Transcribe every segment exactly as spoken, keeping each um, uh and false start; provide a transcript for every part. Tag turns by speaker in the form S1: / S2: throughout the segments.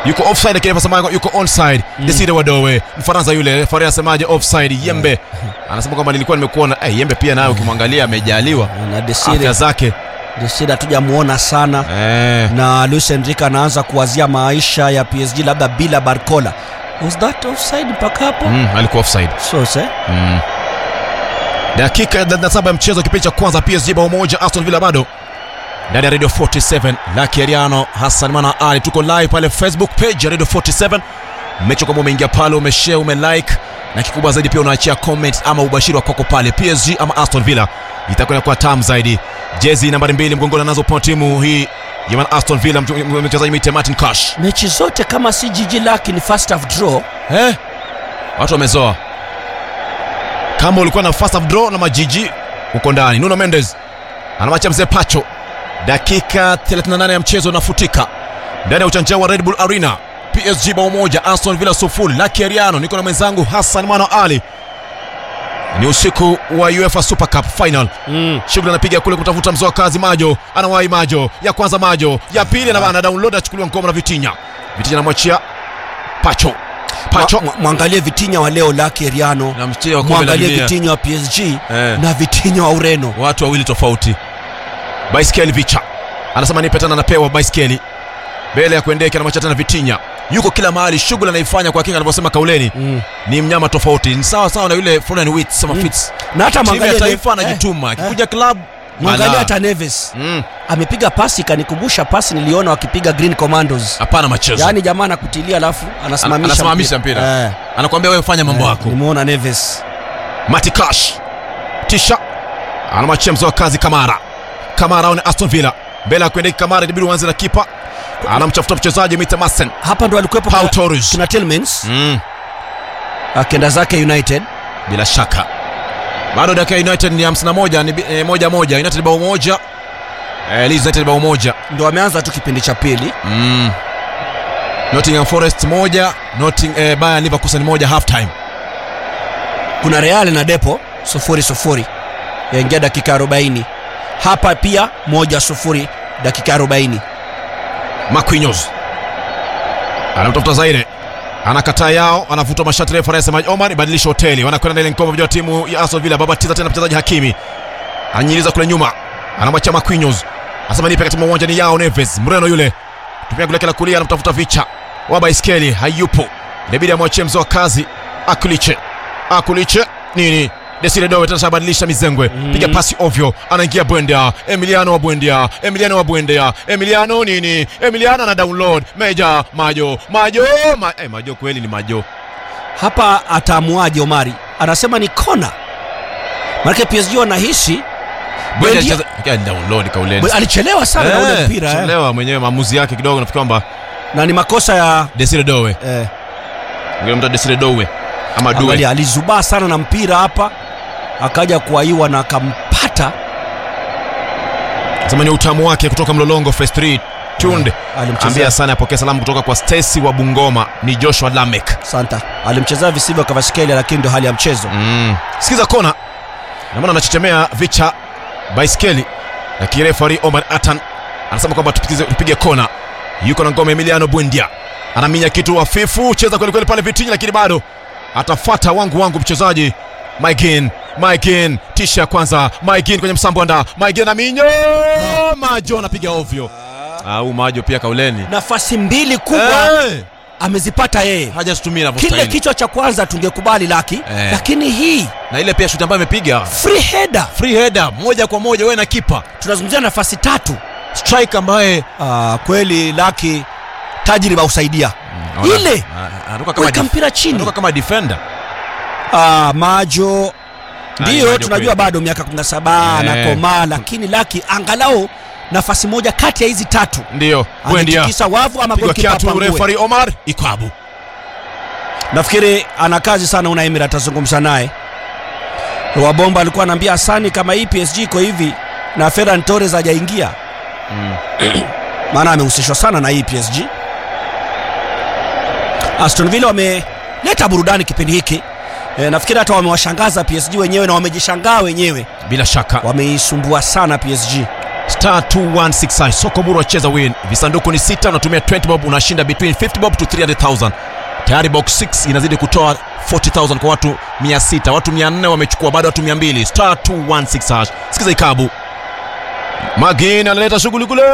S1: yuko offside, lakini anasema yuko onside. mm. Desire Wadowe, Mfaransa yule, referee asemaje offside. Yembe yeah. anasema kwamba nilikuwa nimekuona. Eh, Yembe pia nayo ukimwangalia amejaliwa
S2: na Desire
S1: afya zake.
S2: Desire hatujamuona sana
S1: eh.
S2: na Luis Enrique anaanza kuwazia maisha ya P S G labda bila Barcola. Was that offside mpaka hapo?
S1: Mm, alikuwa offside.
S2: So se
S1: mm. Dakika ya saba ya mchezo, kipindi cha kwanza, P S G bao moja, Aston Villa bado. Ndani ya Radio forty-seven, Lucky Ariano, Hassan Mana Ali, tuko live pale Facebook page ya Radio forty-seven. Mecho kama umeingia pale, umeshare, umelike, na kikubwa zaidi pia unaachia comment ama ubashiri wa kwako pale, P S G ama Aston Villa, itakuwa kwa tamu zaidi. Jezi nambari mbili mgongoni nazo kwa timu hii ya Aston Villa, mchezaji Mite Martin Cash.
S2: Mechi zote kama si Gigi Lucky ni first half draw.
S1: Eh? Watu wamezoa. Kama ulikuwa na first half draw na majiji uko ndani. Nuno Mendes anamwacha mzee Pacho. Dakika thelathini na nane ya mchezo unafutika ndani ya uwanja wa Red Bull Arena. P S G bao moja, Aston Villa sufuri. Lucky Ariano, niko na mwenzangu Hassan Mano Ali. Ni usiku wa UEFA Super Cup final.
S2: mm.
S1: Shughuli anapiga kule kutafuta mzoa kazi. Majo anawahi, Majo ya kwanza, Majo ya pili, na ana download, achukuliwa ngoma na Vitinha. Vitinha anamwachia Pacho. Pacho,
S2: mwangalie Vitinha wa leo Lucky Ariano,
S1: na mchezo wa
S2: mwangalie Vitinha wa P S G
S1: eh.
S2: na Vitinha wa Ureno,
S1: watu wawili tofauti. Baiskeli Vicha anasema nipe tena, anapewa baiskeli mbele ya kuendeka na machata na Vitinha. Yuko kila mahali, shughuli anaifanya kwa kinga anavyosema Kauleni.
S2: mm.
S1: Ni mnyama tofauti, ni sawa sawa na yule Florian Wirtz sama mm. Fitz.
S2: Na hata mwangalia
S1: taifa anajituma eh. Akikuja club
S2: mwangalia hata Neves
S1: mm.
S2: amepiga pasi kanikumbusha pasi niliona wakipiga Green Commandos.
S1: Hapana machezo,
S2: yani jamaa anakutilia alafu anasimamisha
S1: anasimamisha mpira eh. Anakuambia wewe fanya mambo yako eh.
S2: Nimeona Neves.
S1: Matikash tisha anamwachia mzoa kazi Kamara. Kamara na Aston Villa mbele ya kuendeka. Kamara inabidi uanze na kipa, anamchafuta mchezaji Mite Masen.
S2: Hapa ndo alikuwepo
S1: Pau Torres,
S2: kuna Tillmans
S1: mm.
S2: akenda zake United
S1: bila shaka. Bado dakika United ni hamsini na moja, ni e, moja moja. United bao moja, eh, Leeds United bao moja.
S2: Ndo ameanza tu kipindi cha pili.
S1: mm. Nottingham Forest moja, Notting eh, Bayern Leverkusen moja half time.
S2: Kuna Real na Depo sufuri sufuri yaingia dakika arobaini. Hapa pia moja sufuri dakika arobaini.
S1: Marquinhos anamtafuta Zaire, anakataa yao, anavuta mashati. Refa anasema Omar badilisha hoteli, wanakwenda ile ngoma vya timu ya Aston Villa. Baba tiza tena mchezaji Hakimi anyiliza kule nyuma, anamwacha Marquinhos, anasema nipe katika uwanja ni yao. Neves Mreno yule tupia kule kila kulia, anamtafuta Vicha wa baiskeli, hayupo, inabidi amwachie mzoa kazi Akuliche. Akuliche nini? Desire Dowe tena badilisha mizengwe, mm. piga pasi ovyo, anaingia Buendia, Emiliano wa Buendia, Emiliano wa Buendia, Emiliano nini? Emiliano na download, Meja, Majo, Majo, ma, eh, Majo kweli ni Majo.
S2: Hapa ataamuaje Omari? Anasema ni kona. Maana P S G wanahisi
S1: Buendia ya download Kauleni.
S2: Alichelewa sana
S1: eh,
S2: na ule mpira eh.
S1: Alichelewa mwenyewe, maamuzi yake kidogo nafikiri kwamba
S2: na ni makosa ya
S1: Desire Dowe.
S2: Eh.
S1: Ngine mta Desire Dowe ama Dowe.
S2: Angalia alizubaa sana na mpira hapa, akaja kuaiwa na akampata.
S1: Zamani utamu wake kutoka Mlolongo Phase three Tunde.
S2: Yeah,
S1: ambia sana apokea salamu kutoka kwa Stacy wa Bungoma, ni Joshua Lamek.
S2: Santa alimchezea visivyo kwa Vasquez, lakini ndio hali ya mchezo.
S1: Mm. Sikiza kona. Na maana anachechemea Vicha baiskeli, na kirefari Omar Atan anasema kwamba tupige tupige kona. Yuko na ngome Emiliano Buendia, anaminya kitu hafifu, cheza kweli kweli pale Vitinha, lakini bado atafuata wangu wangu mchezaji Maigin. Maigin tisha kwanza, Maigin kwenye msambwanda, Maigin na minyo Majo anapiga ovyo. Au ah, Majo pia Kauleni
S2: nafasi mbili kubwa hey. amezipata yeye,
S1: hajasitumia na
S2: kile kichwa cha kwanza tungekubali Lucky hey. Lakini hii
S1: na ile pia shuti ambayo amepiga
S2: free header,
S1: free header moja kwa moja wewe na kipa,
S2: tunazungumzia nafasi tatu.
S1: Strike ambaye
S2: ah, kweli Lucky tajriba usaidia mm, ile
S1: anaruka kama
S2: dif- mpira chini,
S1: anaruka kama defender.
S2: Ah, Majo ndio tunajua bado miaka kumi na saba anakomaa, lakini Lucky angalau nafasi moja kati ya hizi tatu
S1: ndio
S2: Buendia kisa wavu ama goalkeeper pangue.
S1: Referee Omar Ikwabu
S2: nafikiri ana kazi sana. Una Emira atazungumza naye. Wabomba alikuwa anambia Asani kama hii P S G iko hivi na Ferran Torres hajaingia mm. maana amehusishwa sana na hii P S G. Aston Villa wameleta burudani kipindi hiki. E, nafikiri hata wamewashangaza P S G wenyewe na wamejishangaa wenyewe.
S1: Bila shaka
S2: wameisumbua sana P S G.
S1: star two one six hash. Soko Muru wacheza win. Visanduku ni sita, unatumia twenty bob unashinda between fifty bob to three hundred thousand. Tayari box six inazidi kutoa forty thousand kwa watu mia sita. Watu mia nne wamechukua, bado watu mia mbili. Star two one six hash. Sikiza ikabu. Magin analeta shughuli kule.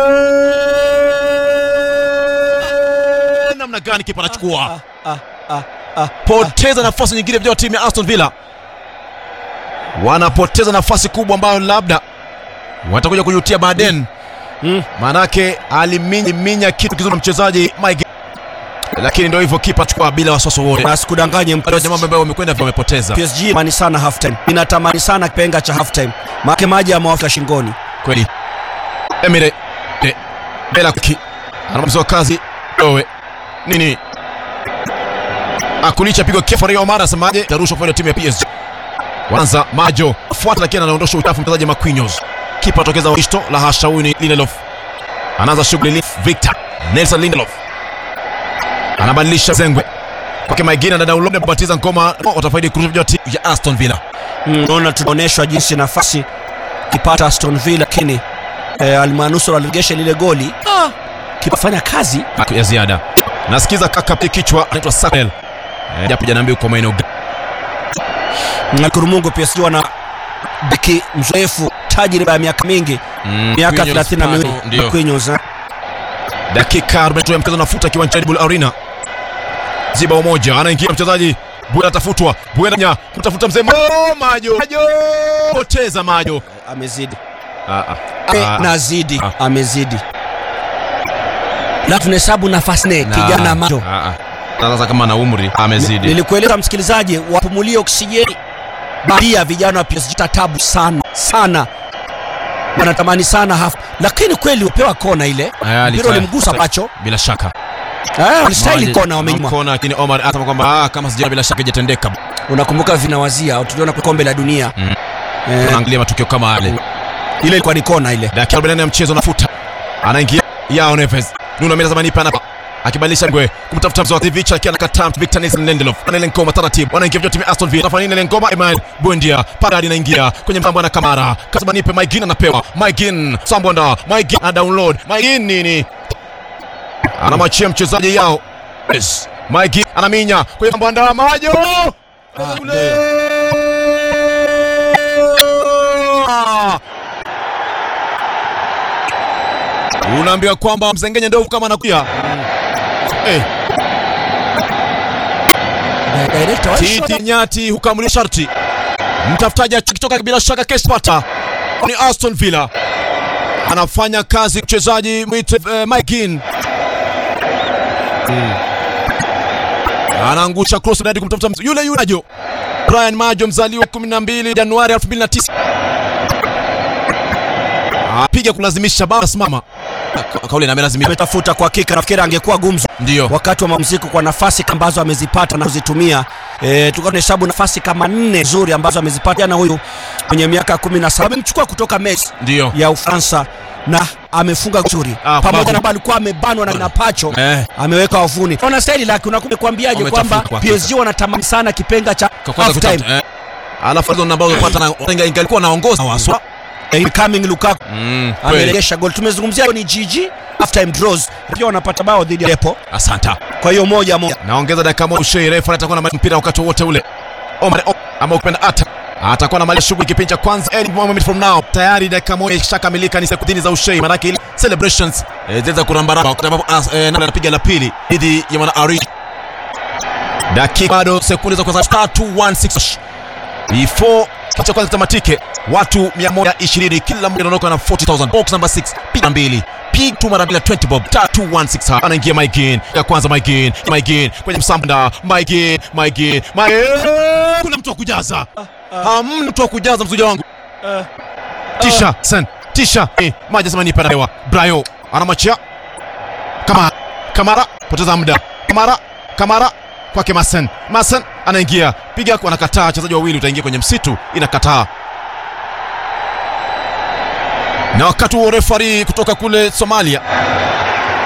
S1: Namna gani kipa anachukua? Ah, ah, ah, ah, poteza nafasi nyingine vya timu ya Aston Villa. Wanapoteza nafasi kubwa ambayo labda watakuja kujutia baadaye. Mm. Manake aliminya kitu kizuri mchezaji Mike. Lakini ndio hivyo kipa chukua bila wasiwasi wote.
S2: Basi kudanganye
S1: mpira jamaa ambao wamekwenda wamepoteza.
S2: P S G mani sana half time. Ninatamani sana kipenga cha half time. Make maji ya mawafa shingoni.
S1: Kweli. Emire. E. Bela ki. Anamaliza kazi. Owe. Nini? Akulicha pigo kefari ya Omar asemaje? Tarusha kwa timu ya P S G. Kwanza Majo fuata lakini anaondosha utafu mchezaji Marquinhos. Kipa tokeza Wisto la Hashauni Lindelof. Anaanza shughuli Victor Nelson Lindelof. Anabadilisha Zengwe. Kwa Maigina na download kubatiza ngoma watafaidi kurusha timu ya Aston Villa.
S2: Unaona tunaonyeshwa jinsi nafasi kipata Aston Villa lakini eh, almanusura aligesha lile goli. Ah, kipafanya kazi
S1: ya ziada. Nasikiza kaka kichwa anaitwa Sakel. Eh, japo janaambia uko maeneo.
S2: Nashukuru Mungu P S G wana beki mzoefu tajriba ya miaka mingi. Mm, miaka thelathini na mbili Marquinhos.
S1: Dakika arobaini ya mchezo nafuta kiwanjani Bull Arena. Ziba moja anaingia mchezaji Buya atafutwa. Buya nya kumtafuta mzee oh, Majo. Majo. Poteza Majo.
S2: Amezidi.
S1: Ah ah.
S2: Nazidi. Amezidi. Na tunahesabu nafasi nne kijana Majo.
S1: Ah ah. Sasa kama na umri amezidi.
S2: Nilikueleza msikilizaji wapumulie oksijeni. Baadhi vijana wa P S G tatabu sana sana. Wanatamani sana hafu. Lakini kweli upewa kona ile. Mpira ulimgusa macho
S1: bila shaka.
S2: Ah, alistahili kona wamenyima.
S1: Kona lakini Omar hata kwamba ah kama sijana bila shaka ijatendeka.
S2: Unakumbuka vinawazia tuliona kwa kombe la dunia.
S1: Mm. Eh, tunaangalia matukio kama yale.
S2: Ile ilikuwa ni kona ile.
S1: Dakika arobaini ya mchezo nafuta. Anaingia Yao Neves. Nuno Mendes zamani pana akibadilisha ngwe kumtafuta Mzovic akiwa anakataa Victor Nelson Lindelof. Anaile ngoma taratibu. Wanaingia vyote timu Aston Villa. Anafanya nini ile ngoma? Emmanuel Buendia. Paradi inaingia kwenye mtambo na Kamara. Kasaba nipe Maigin anapewa. Maigin Sambonda. Maigin na download. Maigin nini? Anamwachia mchezaji Yao. Yes. Maigin anaminya kwenye Sambonda Majo. Ah, unaambiwa kwamba mzengenye ndovu kama anakuja. Eh.
S2: Director
S1: Titi Nyati hukamulia sharti. Mtafutaji akitoka bila shaka Kespata. Ni Aston Villa. Anafanya kazi mchezaji mwite uh, Maigin. Hmm. Anaangusha cross hadi kumtafuta yule yule Majo. Brian Majo mzaliwa kumi na mbili Januari elfu mbili na tisa. Apiga kulazimisha baba simama. Kauli na amelazimika.
S2: Ametafuta kwa hakika nafikiri angekuwa gumzo.
S1: Ndio.
S2: Wakati wa mapumziko kwa nafasi ambazo amezipata na kuzitumia. Eh, tulikuwa tunahesabu nafasi kama nne nzuri ambazo amezipata na huyu kwenye miaka kumi na saba. Amemchukua kutoka Metz ya Ufaransa na amefunga vizuri. Ah, pamoja na alikuwa amebanwa na Napacho. Eh. Ameweka wavuni. Ona staili lake unakuambiaje kwamba P S G wanatamani sana kipenga cha half time. Eh.
S1: Alafu hizo namba unapata na ingalikuwa naongoza waswa.
S2: Incoming Lukaku mm, ameregesha goal. Tumezungumzia ni G G half time draws. Pia wanapata bao dhidi ya Depo.
S1: Asante.
S2: Kwa hiyo moja moja.
S1: Naongeza dakika moja Shey refa atakuwa na mpira wakati wote ule. Omar ama ukipenda ata atakuwa na mali shughuli kipindi cha kwanza any moment from now. Tayari dakika moja ishakamilika ni sekunde za Ushei. Maana ile celebrations eh, zinaweza kurambaramba kwa sababu eh, na anapiga la pili dhidi ya mwana Ari. Dakika bado sekunde za kwanza star two one six before cha kwanza tamatike. Watu mia moja ishirini kila mmoja anaondoka na forty thousand. Box number six piga mbili. Pig tu mara bila twenty bob. two one six anaingia Maigin. Ya kwanza Maigin. Maigin kwenye msamba. Maigin, Maigin. Maigin. Kuna mtu wa kujaza. Hamna mtu wa kujaza mzuja wangu. Tisha, sen. Tisha. Eh, maji sema nipe dawa. Brayo anamachia. Kama Kamara poteza muda. Kamara, Kamara kwake Masen. Masen anaingia. Piga kwa anakataa wachezaji wawili utaingia kwenye msitu inakataa. Na wakati wa referee kutoka kule Somalia